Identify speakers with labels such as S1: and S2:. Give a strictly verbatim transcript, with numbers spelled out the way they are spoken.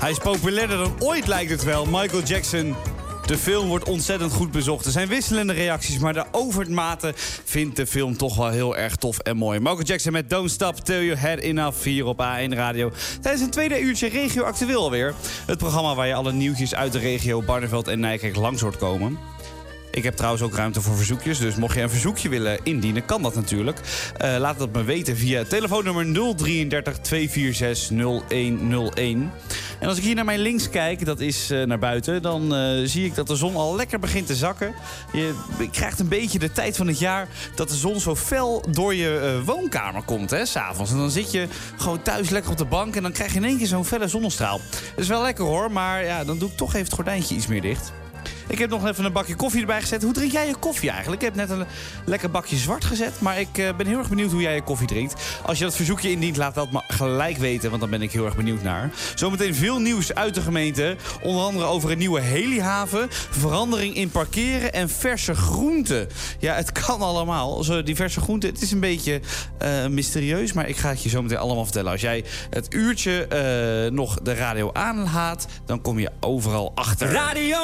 S1: Hij is populairder dan ooit, lijkt het wel. Michael Jackson. De film wordt ontzettend goed bezocht. Er zijn wisselende reacties, maar de overmate vindt de film toch wel heel erg tof en mooi. Michael Jackson met Don't Stop Till You Had Enough hier op A één Radio. Tijdens een tweede uurtje Regio Actueel alweer. Het programma waar je alle nieuwtjes uit de regio Barneveld en Nijkerk langs hoort komen. Ik heb trouwens ook ruimte voor verzoekjes. Dus mocht je een verzoekje willen indienen, kan dat natuurlijk. Uh, laat het me weten via telefoonnummer nul drieëndertig tweehonderdvierenzestig nul een nul een. En als ik hier naar mijn links kijk, dat is uh, naar buiten... dan uh, zie ik dat de zon al lekker begint te zakken. Je krijgt een beetje de tijd van het jaar dat de zon zo fel door je uh, woonkamer komt, hè, 's avonds. En dan zit je gewoon thuis lekker op de bank en dan krijg je in één keer zo'n felle zonnestraal. Dat is wel lekker hoor, maar ja, dan doe ik toch even het gordijntje iets meer dicht. Ik heb nog even een bakje koffie erbij gezet. Hoe drink jij je koffie eigenlijk? Ik heb net een lekker bakje zwart gezet. Maar ik uh, ben heel erg benieuwd hoe jij je koffie drinkt. Als je dat verzoekje indient, laat dat maar gelijk weten. Want dan ben ik heel erg benieuwd naar. Zometeen veel nieuws uit de gemeente. Onder andere over een nieuwe helihaven. Verandering in parkeren en verse groenten. Ja, het kan allemaal. Zo, die verse groenten, het is een beetje uh, mysterieus. Maar ik ga het je zometeen allemaal vertellen. Als jij het uurtje uh, nog de radio aanlaat, dan kom je overal achter.
S2: Radio